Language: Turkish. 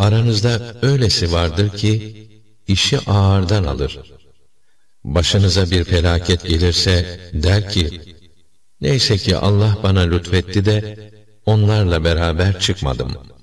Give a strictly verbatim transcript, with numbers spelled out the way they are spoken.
aranızda öylesi vardır ki, işi ağırdan alır. Başınıza bir felaket gelirse, der ki, neyse ki Allah bana lütfetti de, onlarla beraber çıkmadım.